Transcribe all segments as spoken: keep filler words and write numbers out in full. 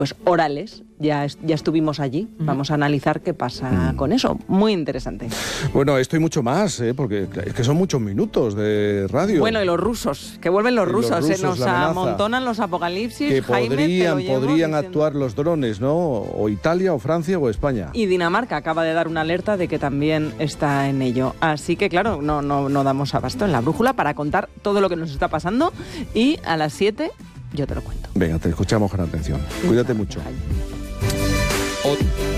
pues orales. Ya, ya estuvimos allí. Mm. Vamos a analizar qué pasa mm. con eso. Muy interesante. Bueno, esto y mucho más, ¿eh? Porque es que son muchos minutos de radio. Bueno, y los rusos, que vuelven los, rusos, los rusos, se nos amontonan los apocalipsis. Que Jaime, podrían, te lo podrían diciendo. actuar los drones, ¿no? O Italia, o Francia, o España. Y Dinamarca acaba de dar una alerta de que también está en ello. Así que, claro, no, no, no damos abasto en la brújula para contar todo lo que nos está pasando. Y a las siete yo te lo cuento. Venga, te escuchamos con atención. Cuídate mucho. O...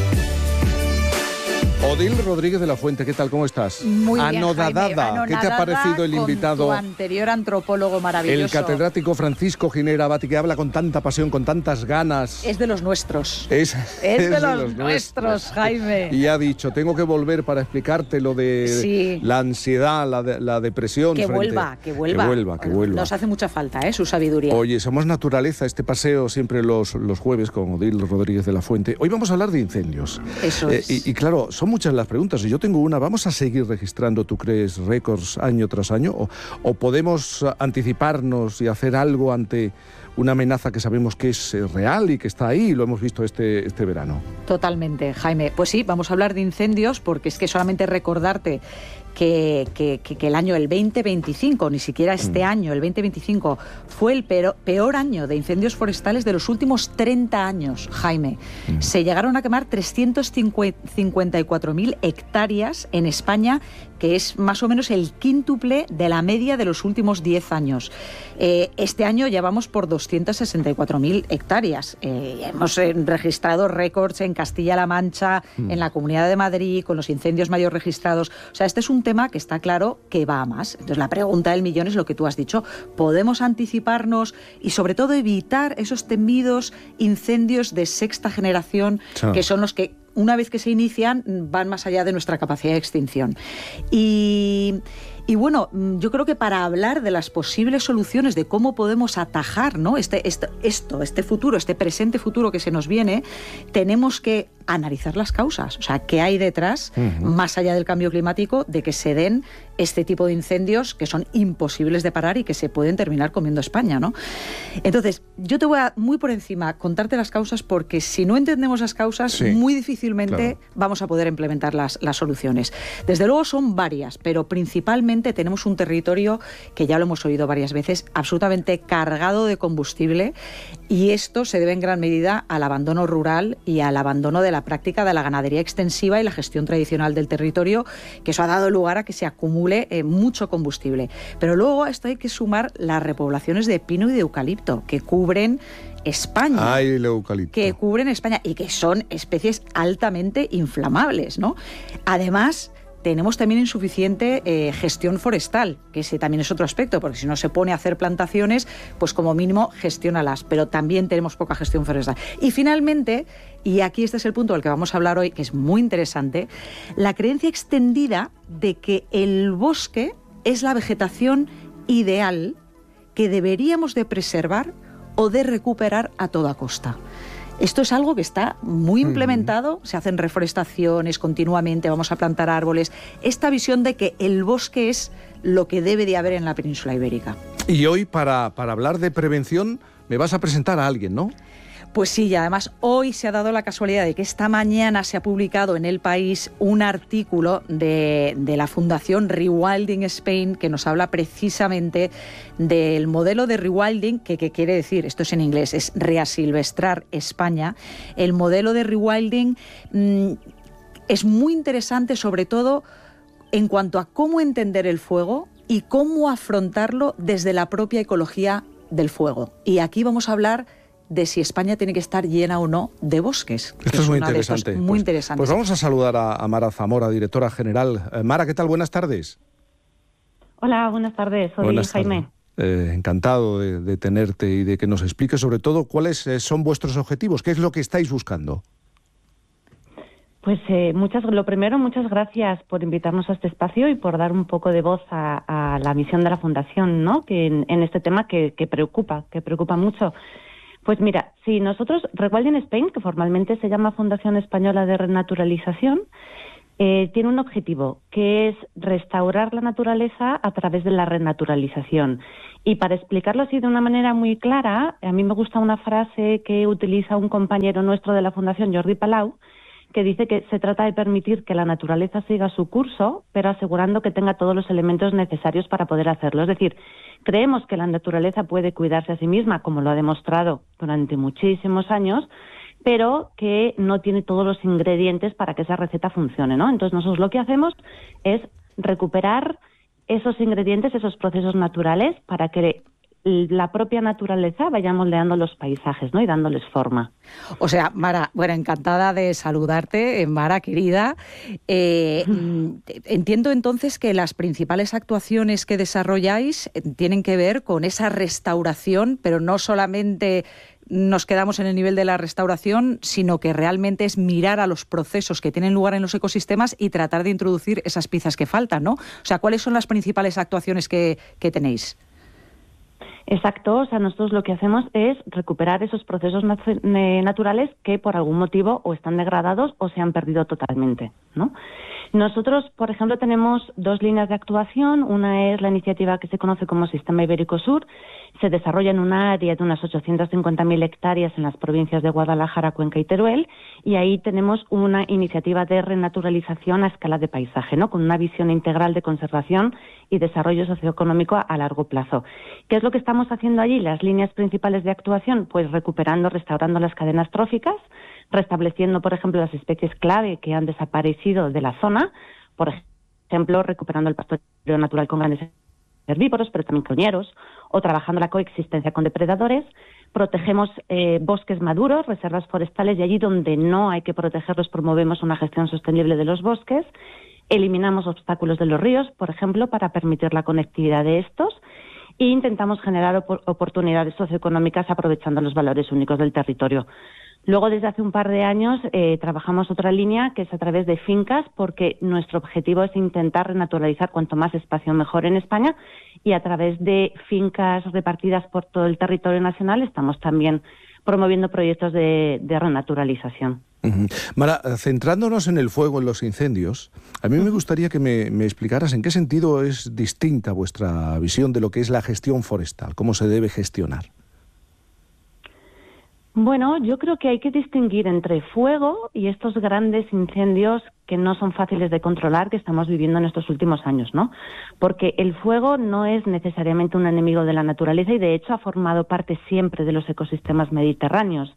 Odil Rodríguez de la Fuente, ¿qué tal? ¿Cómo estás? Muy bien, Anodadada. Jaime, anonadada. ¿Qué te ha parecido el invitado? Con tu anterior antropólogo maravilloso. El catedrático Francisco Ginera Abati, que habla con tanta pasión, con tantas ganas. Es de los nuestros. Es, es, es de, de los, los nuestros, nuestros, Jaime. Y ha dicho, tengo que volver para explicarte lo de sí. la ansiedad, la, de, la depresión. Que frente... vuelva, que vuelva. Que vuelva, que vuelva. Nos hace mucha falta, ¿eh? Su sabiduría. Oye, somos naturaleza, este paseo siempre los, los jueves con Odil Rodríguez de la Fuente. Hoy vamos a hablar de incendios. Eso eh, es. Y, y claro, son muchas las preguntas. Yo tengo una, ¿vamos a seguir registrando, tú crees, récords año tras año? ¿O, o podemos anticiparnos y hacer algo ante una amenaza que sabemos que es real y que está ahí, y lo hemos visto este, este verano? Totalmente, Jaime. Pues sí, vamos a hablar de incendios, porque es que solamente recordarte que, que, que, que el año, el veinte veinticinco, ni siquiera este mm. año, el veinte veinticinco, fue el peor, peor año de incendios forestales de los últimos treinta años, Jaime. Mm. Se llegaron a quemar trescientas cincuenta y cuatro mil hectáreas en España, que es más o menos el quíntuple de la media de los últimos diez años. Eh, este año ya vamos por doscientas sesenta y cuatro mil hectáreas. Eh, hemos eh, registrado récords en Castilla-La Mancha, mm. en la Comunidad de Madrid, con los incendios mayor registrados. O sea, este es un tema que está claro que va a más. Entonces, la pregunta del millón es lo que tú has dicho. ¿Podemos anticiparnos y, sobre todo, evitar esos temidos incendios de sexta generación, sí. que son los que, una vez que se inician, van más allá de nuestra capacidad de extinción? Y... Y bueno, yo creo que para hablar de las posibles soluciones, de cómo podemos atajar, ¿no?, este, este, esto, este futuro, este presente futuro que se nos viene, tenemos que analizar las causas. O sea, ¿qué hay detrás, uh-huh. más allá del cambio climático, de que se den este tipo de incendios que son imposibles de parar y que se pueden terminar comiendo España, ¿no? Entonces, yo te voy a, muy por encima, contarte las causas, porque si no entendemos las causas, sí, muy difícilmente claro. vamos a poder implementar las, las soluciones. Desde luego son varias, pero principalmente tenemos un territorio, que ya lo hemos oído varias veces, absolutamente cargado de combustible, y esto se debe en gran medida al abandono rural y al abandono de la práctica de la ganadería extensiva y la gestión tradicional del territorio, que eso ha dado lugar a que se acumule eh, mucho combustible. Pero luego a esto hay que sumar las repoblaciones de pino y de eucalipto, que cubren España, Ay, el eucalipto. que cubren España y que son especies altamente inflamables, ¿no? Además, tenemos también insuficiente eh, gestión forestal, que ese también es otro aspecto, porque si no se pone a hacer plantaciones, pues como mínimo gestiónalas, pero también tenemos poca gestión forestal. Y finalmente, y aquí este es el punto del que vamos a hablar hoy, que es muy interesante, la creencia extendida de que el bosque es la vegetación ideal que deberíamos de preservar o de recuperar a toda costa. Esto es algo que está muy implementado, se hacen reforestaciones continuamente, vamos a plantar árboles. Esta visión de que el bosque es lo que debe de haber en la península ibérica. Y hoy, para, para hablar de prevención, me vas a presentar a alguien, ¿no? Pues sí, y además hoy se ha dado la casualidad de que esta mañana se ha publicado en El País un artículo de, de la Fundación Rewilding Spain, que nos habla precisamente del modelo de rewilding, que, que quiere decir, esto es en inglés, es reasilvestrar España. El modelo de rewilding mmm, es muy interesante, sobre todo en cuanto a cómo entender el fuego y cómo afrontarlo desde la propia ecología del fuego. Y aquí vamos a hablar de si España tiene que estar llena o no de bosques. Esto es muy interesante. Muy pues, interesante. Pues vamos a saludar a, a Mara Zamora, directora general. Eh, Mara, ¿qué tal? Buenas tardes. Hola, buenas tardes. Soy buenas Jaime. Eh, encantado de, de tenerte y de que nos expliques sobre todo cuáles eh, son vuestros objetivos, qué es lo que estáis buscando. Pues eh, muchas, lo primero, muchas gracias por invitarnos a este espacio y por dar un poco de voz a, a la misión de la Fundación, ¿no?, que en, en este tema que, que preocupa, que preocupa mucho. Pues mira, si nosotros, Rewilding Spain, que formalmente se llama Fundación Española de Renaturalización, Eh, tiene un objetivo, que es restaurar la naturaleza a través de la renaturalización. Y para explicarlo así de una manera muy clara, a mí me gusta una frase que utiliza un compañero nuestro de la Fundación, Jordi Palau, que dice que se trata de permitir que la naturaleza siga su curso, pero asegurando que tenga todos los elementos necesarios para poder hacerlo. Es decir, creemos que la naturaleza puede cuidarse a sí misma, como lo ha demostrado durante muchísimos años, pero que no tiene todos los ingredientes para que esa receta funcione, ¿no? Entonces nosotros lo que hacemos es recuperar esos ingredientes, esos procesos naturales, para que la propia naturaleza vaya moldeando los paisajes, ¿no? Y dándoles forma. O sea, Mara, bueno, encantada de saludarte, Mara, querida. Eh, entiendo entonces que las principales actuaciones que desarrolláis tienen que ver con esa restauración, pero no solamente nos quedamos en el nivel de la restauración, sino que realmente es mirar a los procesos que tienen lugar en los ecosistemas y tratar de introducir esas piezas que faltan, ¿no? O sea, ¿cuáles son las principales actuaciones que, que tenéis? Exacto, o sea, nosotros lo que hacemos es recuperar esos procesos nat- naturales que por algún motivo o están degradados o se han perdido totalmente, ¿no? Nosotros, por ejemplo, tenemos dos líneas de actuación. Una es la iniciativa que se conoce como Sistema Ibérico Sur. Se desarrolla en una área de unas ochocientas cincuenta mil hectáreas en las provincias de Guadalajara, Cuenca y Teruel, y ahí tenemos una iniciativa de renaturalización a escala de paisaje, ¿no? Con una visión integral de conservación y desarrollo socioeconómico a, a largo plazo. ¿Qué es lo que estamos haciendo allí? Las líneas principales de actuación, pues recuperando, restaurando las cadenas tróficas, restableciendo, por ejemplo, las especies clave que han desaparecido de la zona, por ejemplo, recuperando el pastoreo natural con grandes herbívoros, pero también coñeros, o trabajando la coexistencia con depredadores. Protegemos eh, bosques maduros, reservas forestales, y allí donde no hay que protegerlos promovemos una gestión sostenible de los bosques. Eliminamos obstáculos de los ríos, por ejemplo, para permitir la conectividad de estos, e intentamos generar op- oportunidades socioeconómicas aprovechando los valores únicos del territorio. Luego, desde hace un par de años, eh, trabajamos otra línea que es a través de fincas, porque nuestro objetivo es intentar renaturalizar cuanto más espacio mejor en España, y a través de fincas repartidas por todo el territorio nacional estamos también promoviendo proyectos de, de renaturalización. Uh-huh. Mara, centrándonos en el fuego, en los incendios, a mí me gustaría que me, me explicaras en qué sentido es distinta vuestra visión de lo que es la gestión forestal, cómo se debe gestionar. Bueno, yo creo que hay que distinguir entre fuego y estos grandes incendios que no son fáciles de controlar, que estamos viviendo en estos últimos años, ¿no? Porque el fuego no es necesariamente un enemigo de la naturaleza y, de hecho, ha formado parte siempre de los ecosistemas mediterráneos.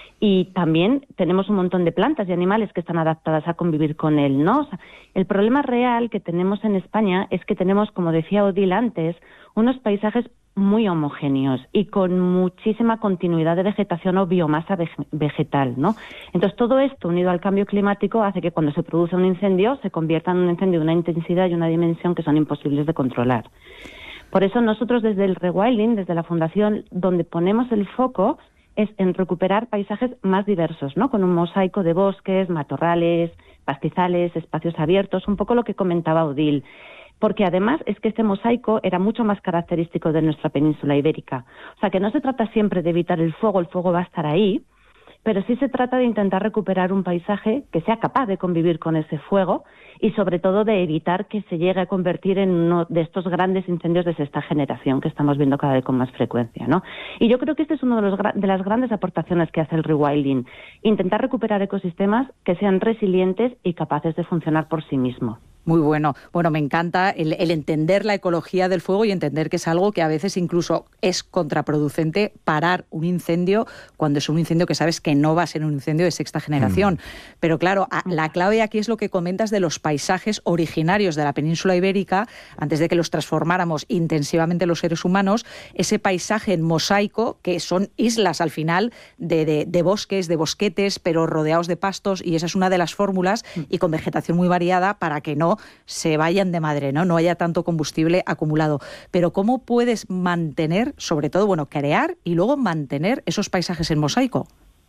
Y también tenemos un montón de plantas y animales que están adaptadas a convivir con él, ¿no? O sea, el problema real que tenemos en España es que tenemos, como decía Odile antes, unos paisajes muy homogéneos y con muchísima continuidad de vegetación o biomasa veg- vegetal, ¿no? Entonces, todo esto, unido al cambio climático, hace que cuando se produce un incendio, se convierta en un incendio de una intensidad y una dimensión que son imposibles de controlar. Por eso nosotros, desde el Rewilding, desde la Fundación, donde ponemos el foco es en recuperar paisajes más diversos, ¿no? Con un mosaico de bosques, matorrales, pastizales, espacios abiertos, un poco lo que comentaba Odile. Porque además es que este mosaico era mucho más característico de nuestra península ibérica. O sea, que no se trata siempre de evitar el fuego, el fuego va a estar ahí, pero sí se trata de intentar recuperar un paisaje que sea capaz de convivir con ese fuego y, sobre todo, de evitar que se llegue a convertir en uno de estos grandes incendios de sexta generación que estamos viendo cada vez con más frecuencia, ¿no? Y yo creo que este es uno de, los, de las grandes aportaciones que hace el rewilding, intentar recuperar ecosistemas que sean resilientes y capaces de funcionar por sí mismos. Muy bueno. Bueno, me encanta el, el entender la ecología del fuego y entender que es algo que a veces incluso es contraproducente parar un incendio cuando es un incendio que sabes que no va a ser un incendio de sexta generación. Mm. Pero claro, a, la clave aquí es lo que comentas de los paisajes originarios de la península ibérica, antes de que los transformáramos intensivamente los seres humanos, ese paisaje en mosaico, que son islas al final de, de, de bosques, de bosquetes, pero rodeados de pastos, y esa es una de las fórmulas, y con vegetación muy variada para que no se vayan de madre, ¿no? No haya tanto combustible acumulado. Pero ¿cómo puedes mantener, sobre todo, bueno, crear y luego mantener esos paisajes en mosaico?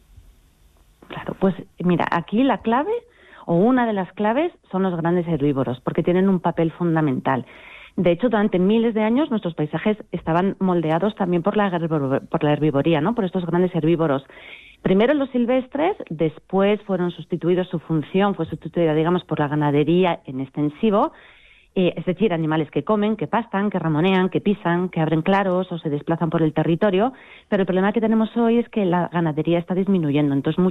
Claro, pues mira, aquí la clave, o una de las claves, son los grandes herbívoros, porque tienen un papel fundamental. De hecho, durante miles de años nuestros paisajes estaban moldeados también por la, por la herbivoría, ¿no? Por estos grandes herbívoros. Primero los silvestres, después fueron sustituidos, su función fue sustituida, digamos, por la ganadería en extensivo, eh, es decir, animales que comen, que pastan, que ramonean, que pisan, que abren claros o se desplazan por el territorio, pero el problema que tenemos hoy es que la ganadería está disminuyendo, entonces